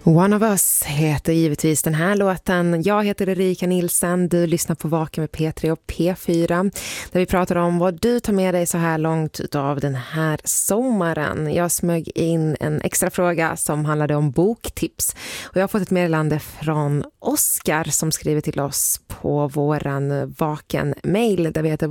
One of Us heter givetvis den här låten. Jag heter Erika Nilsen, du lyssnar på Vaken med P3 och P4 där vi pratar om vad du tar med dig så här långt av den här sommaren. Jag smög in en extra fråga som handlade om boktips och jag har fått ett meddelande från Oskar som skriver till oss på våran Vaken-mail där vi heter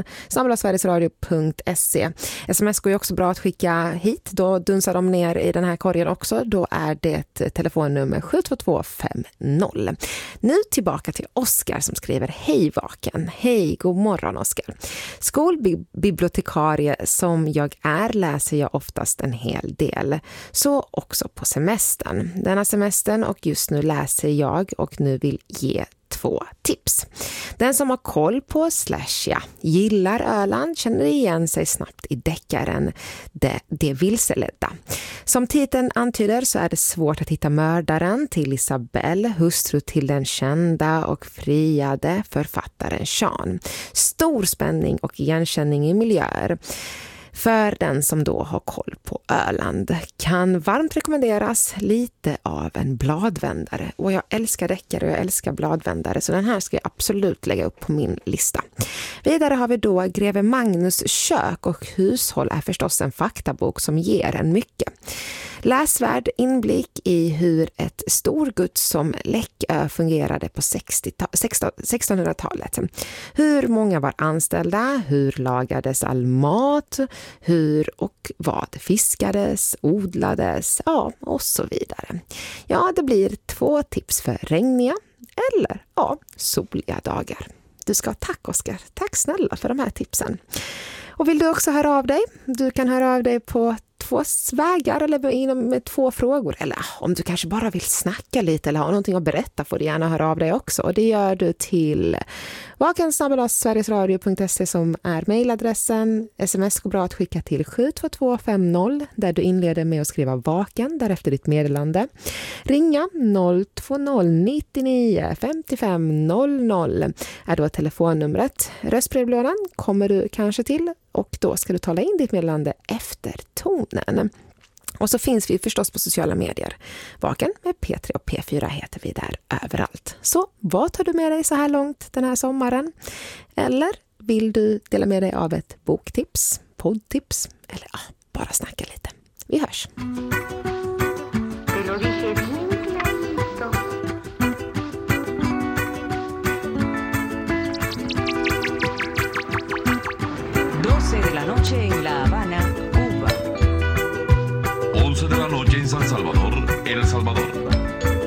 vaken@sverigesradio.se. SMS går ju också bra att skicka hit, då dunsar de ner i den här korgen också. Då är det telefonnummer 72250. Nu tillbaka till Oskar som skriver: Hej Vaken. Hej, god morgon Oskar. Skolbibliotekarie som jag är läser jag oftast en hel del. Så också på semestern. Denna semestern och just nu läser jag och nu vill ge 2 tips. Den som har koll på gillar Öland känner igen sig snabbt i deckaren Det vilseledda. Som titeln antyder så är det svårt att hitta mördaren till Isabelle, hustru till den kända och friade författaren Sean. Stor spänning och igenkänning i miljöer. För den som då har koll på Öland kan varmt rekommenderas lite av en bladvändare. Och jag älskar deckare och jag älskar bladvändare, så den här ska jag absolut lägga upp på min lista. Vidare har vi då Greve Magnus kök och hushåll är förstås en faktabok som ger en mycket. Läsvärd inblick i hur ett storgods som Läckö fungerade på 1600-talet. Hur många var anställda, hur lagades all mat, hur och vad fiskades, odlades, ja, och så vidare. Ja, det blir 2 tips för regniga eller soliga dagar. Du ska ha tack Oskar. Tack snälla för de här tipsen. Och vill du också höra av dig? Du kan höra av dig på 2 vägar eller med 2 frågor. Eller om du kanske bara vill snacka lite eller ha någonting att berätta får du gärna höra av dig också. Och det gör du till vaken@sverigesradio.se som är mejladressen. SMS går bra att skicka till 72250 där du inleder med att skriva vaken, därefter ditt meddelande. Ringa 020 99 55 00 är då telefonnumret. Röstbrevlådan kommer du kanske till och då ska du tala in ditt meddelande efter tonen. Och så finns vi förstås på sociala medier. Vaken med P3 och P4 heter vi där överallt. Så vad tar du med dig så här långt den här sommaren? Eller vill du dela med dig av ett boktips, poddtips eller bara snacka lite? Vi hörs! De la noche en La Habana, Cuba. 11 de la noche en San Salvador, El Salvador.